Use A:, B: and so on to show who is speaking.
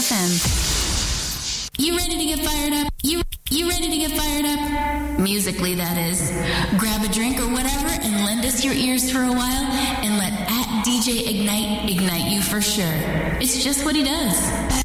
A: FM. You ready to get fired up? You ready to get fired up? Musically, that is. Grab a drink or whatever and lend us your ears for a while and let @DJ Ignite ignite you for sure. It's just what he does.